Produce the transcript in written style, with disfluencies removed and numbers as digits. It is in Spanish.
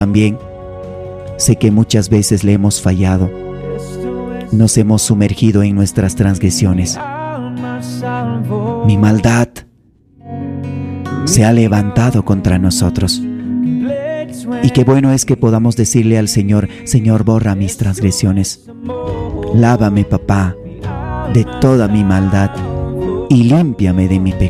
También sé que muchas veces le hemos fallado. Nos hemos sumergido en nuestras transgresiones. Mi maldad se ha levantado contra nosotros. Y qué bueno es que podamos decirle al Señor: Señor, borra mis transgresiones. Lávame, papá, de toda mi maldad y límpiame de mi pecado.